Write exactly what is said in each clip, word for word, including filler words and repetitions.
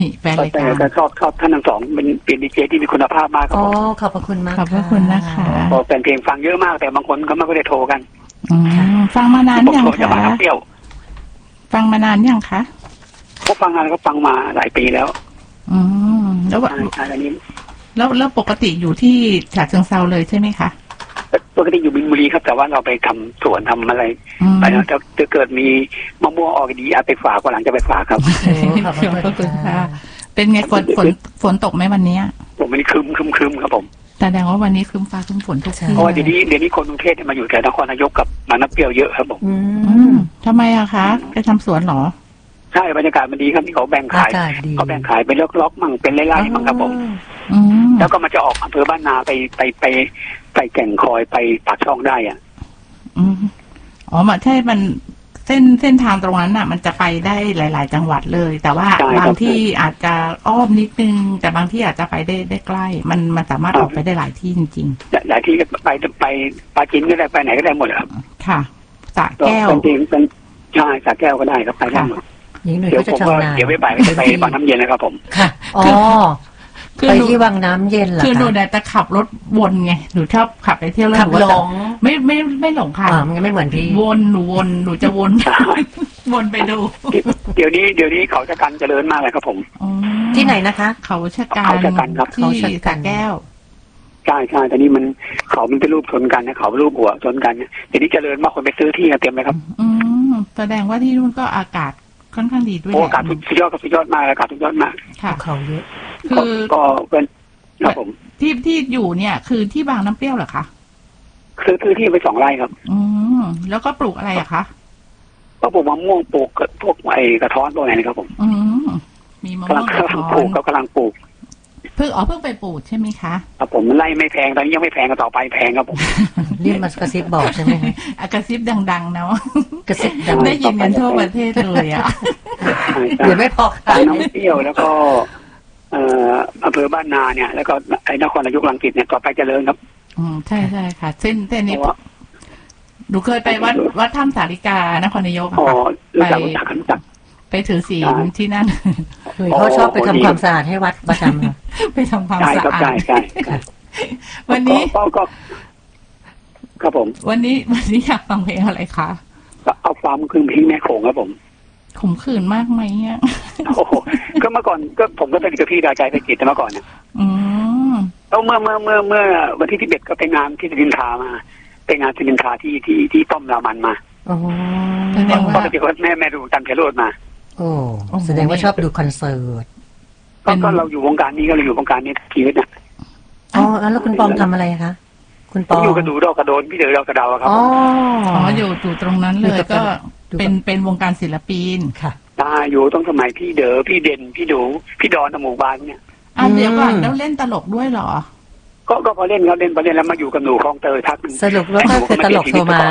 แฟนรายการก็ชอบชอบท่านทั้งสองเป็นเป็นดีเจที่มีคุณภาพมากครับอ๋อขอบพระคุณมากขอบพระคุณนะคะแฟนเพลงฟังเยอะมากแต่บางคนก็ไม่ได้โทรกันฟังมานานยังคะฟังมานานยังคะก็ฟังงานก็ฟังมาหลายปีแล้วอืมแล้วว่าอันนี้แล้วแล้วปกติอยู่ที่ฉะเชิงเทราเลยใช่ไหมคะปกติอยู่บินบุรีครับแต่ว่าเราไปทำสวนทำอะไรไปแล้วจะเกิดมีมะม่วงออกดีอาจไปฝากวันหลังจะไปฝากครับขอบคุณค่ะเป็นไงฝนฝนฝนตกไหมวันนี้ผมวันนี้คืมคืมคืมครับผมแสดงว่าวันนี้คืมฟ้าคืมฝนทุกที่เพราะว่าเดี๋ยวนี้เดี๋ยวนี้คนกรุงเทพมาอยู่แถวนครนายกกับบางน้ำเปรี้ยวเยอะครับผมทำไมอะคะไปทำสวนหรอใช่บรรยากาศมันดีครับที่เขาแบ่งขายเขาแบ่งขายเป็นล็อกๆมั่งเป็นไร่ๆมั่งครับผมแล้วก็มันจะออกอำเภอบ้านนาไปไปไปไปแก่งคอยไปปากช่องได้อ่ะอ๋อมาใช่มันเส้นเส้นทางตรงนั้นน่ะมันจะไปได้หลายๆจังหวัดเลยแต่ว่าบางที่อาจจะอ้อมนิดนึงแต่บางที่อาจจะไปได้ได้ใกล้มันมันสามารถออกไปได้หลายที่จริงๆหลายที่ก็ไปไปปาจีนก็ได้ไปไหนก็ได้หมดครับค่ะสระแก้วจริงๆเป็นใช่สระแก้วก็ได้ครับไปได้หมดเดี๋ยวผมก็เดี๋ยวไปไปไปบางน้ำเย็นนะครับผมค่ะอ๋อไปที่วังน้ำเย็นเหรอคือหนูเนี่ยจะขับรถวนไงหนูชอบขับไปเที่ยวแล้วหนูหลงไม่ไม่ไม่หลงค่ะมันไม่เหมือนพี่วนหนูวนหนูจะวนวนไปดูเดี๋ยวนี้เดี๋ยวนี้เขาชะกันเจริญมากเลยครับผมที่ไหนนะคะเขาชะกันเขาชะกันครับที่สระแก้วใช่ใช่แต่นี้มันเขามันเป็นรูปชนกันนะเขาเป็นรูปหัวชนกันเดี๋ยวนี้เจริญมากคนไปซื้อที่กันเต็มเลยครับอืมแสดงว่าที่นู่นก็อากาศค่อนข้างดีด้วยอากาศสุดยอดสุดยอดมากอากาศสุดยอดมากค่ะเขาเยอะคือก็เป็นครับผมที่ที่อยู่เนี่ยคือที่บางน้ำเปรี้ยวเหรอคะคือคือที่ไปสองไร่ครับอืมแล้วก็ปลูกอะไรอะคะก็ปลูกมะม่วงปลูกพวกไอ้กระท้อนพวกอะไรนะครับผมอืมมีมะม่วงกำลังปลูกก็กำลังปลูกเพิ่งอ๋อเพิ่งไปปลูกใช่ไหมคะครับผมมันไล่ไม่แพงตอนนี้ยังไม่แพงก็ต่อไปแพงครับผมนี่มันกระซิบบอกใช่ไหมกระซิบดังๆเนาะกระซิบดังได้ยินกันทั่วประเทศเลยอ่ะเดี๋ยวไม่พอน้ำเปรี้ยวแล้วก็เอ่ออำเภอบ้านนาเนี่ยแล้วก็ไอ้นครนายกรังสิตเนี่ยต่อไปเจริญครับอืมใช่ใช่ค่ะเส้นเส้นนี้หนูเคยไปวัดวัดถ้ำสาริกานครนายกค่ะไปไปถือศีลที่นั่นเขาชอบไปทำความสะอาดให้วัดประจำไปทำความสะอาดใช่ใช่ใช่วันนี้ก็ครับผมวันนี้วันนี้อยากฟังเพลงอะไรคะเอาความคืนเพลงแม่โขงครับผมขมขื่นมากไหมเนี่ยโอ้โหก็เมื่อก่อนก็ผมก็เป็นกับพี่ดาใจไปกิจแต่เมื่อก่อนเนี่ยอืมแล้วเมื่อเมื่อเมื่อเมื่อวันที่ที่เบ็ดก็ไปงานที่สินคามาไปงานสินคาที่ที่ที่ต้มรามันมาอ๋อแสดงว่าปกติว่าแม่แม่ดูจันทร์เพโรดมาโอ้แสดงว่าชอบดูคอนเสิร์ตก็เราอยู่วงการนี้ก็เราอยู่วงการนี้ชีวิตนะอ๋อแล้วคุณปองทำอะไรคะคุณปองอยู่กระดูดอกกระโดนพี่เด๋อดอกกระเดาครับอ๋ออ๋ออยู่อยู่ตรงนั้นเลยก็เป็นเป็นวงการศิลปินค่ะตาอยู่ต้องสมัยพี่เด๋อพี่เด่นพี่ดูพี่ดอนหมู่บ้านเนี่ยอ่ะเดี๋ยวก่อนแล้วเล่นตลกด้วยเหรอก็ก็พอเล่นเขาเล่นพอเล่นแล้วมาอยู่กับหนูคลองเตยทักสรุปว่าก็คือตลกโทรมา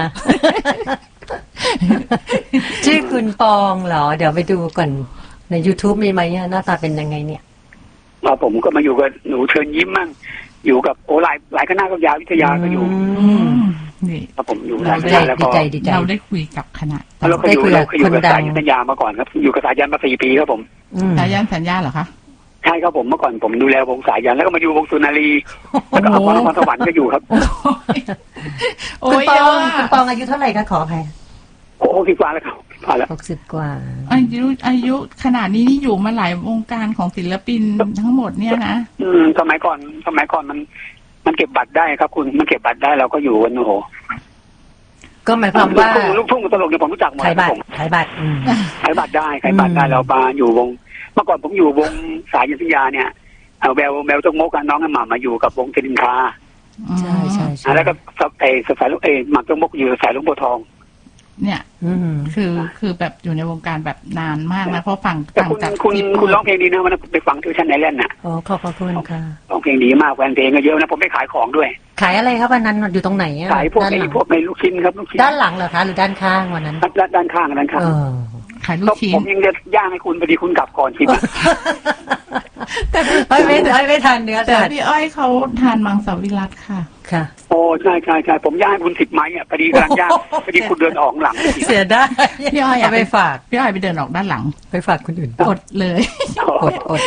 ชื่อคุณปองเหรอเดี๋ยวไปดูก่อนใน YouTube มีไหมหน้าตาเป็นยังไงเนี่ยมาผมก็มาอยู่กับหนูเชิญยิ้มมั่งอยู่กับโอ้หลายหลายคณะก็ยาวิทยาก็อยู่นี่ครับผมอยู่หลายคณะแล้วก็เราได้คุยกับคณะเราก็อยู่เราอยู่กับสายสัญญามาก่อนครับอยู่กับสายยันมาสี่ปีครับผมสายยันสัญญาเหรอคะใช่ครับผมเมื่อก่อนผมดูแลวงสายยันแล้วก็มาอยู่วงสุนารีแล้วก็เอานครสวรรค์ก็อยู่ครับคุณปองคุณปองอายุเท่าไหร่คะขอใครโอ้หกสิบกว่าแล้วครับพอแล้วหกสิบกว่าอายุอายุขนาดนี้นี่อยู่มาหลายวงการของศิลปินทั้งหมดเนี่ยนะอืมสมัยก่อนสมัยก่อนมันมันเก็บบัตรได้ครับคุณมันเก็บบัตรได้เราก็อยู่กันโอ้โหก็หมายความว่าลูกทุ่งตลกเนี่ยผมรู้จักหมดขายบัตรขายบัตรขายบัตรได้ขายบัตรได้เรามาอยู่วงเมื่อก่อนผมอยู่วงสายยันสัญญาเนี่ยเอาแววแววจงมกกับน้องหม่ำมาอยู่กับวงเทนินคาใช่ใช่ใช่แล้วก็ไอ้สายลูกเอ๋หม่ำจงมกอยู่สายลุงบัวทองเนี่ยคือคือแบบอยู่ในวงการแบบนานมากนะเพราะฟังฟังจากคุณคุณร้องเพลงดีนะวันนั้นไปฟังที่ชั้นไอแลนด์น่ะอ๋อขอบคุณค่ะร้องเพลงดีมากแฟนเพลงก็เยอะนะผมไปขายของด้วยขายอะไรครับวันนั้นอยู่ตรงไหนอ่ะขายพวกไอ้พวกในลูกชิ้นครับลูกชิ้นด้านหลังเหรอคะหรือด้านข้างวันนั้นด้านข้างด้านข้างขายลูกชิ้นผมยังจะย่างให้คุณพอดีคุณกลับก่อนสิแต่ไม่ไม่ไม่ทานเนื้อแต่พี่อ้อยเขาทานมังสวิรัติค่ะค่ะโอ้ใช่ใช่ใช่ผมย่างให้คุณสิบไม้อ่ะพอดีกำลังย่างพอดีคุณเดินออกหลังเสียได้พี่อ้อยไปฝากพี่อ้อยไปเดินออกด้านหลังไปฝากคนอื่นอดเลยอดอด